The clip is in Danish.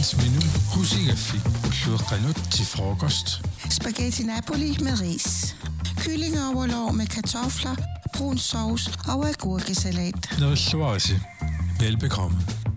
Aftensmenu hos Igafi. Udluqqanut til frokost. Spaghetti Napoli med ris. Kyllingoverlår med kartofler, brun sovs og agurkesalat. Noget slåse. Velbekomme.